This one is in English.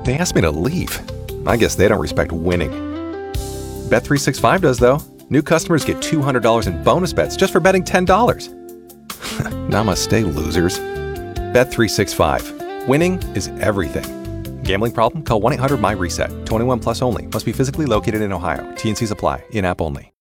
They asked me to leave. I guess they don't respect winning. Bet365 does, though. New customers get $200 in bonus bets just for betting $10. Namaste, losers. Bet365. Winning is everything. Gambling problem? Call 1-800-MY-RESET. 21 plus only. Must be physically located in Ohio. T&Cs apply. In-app only.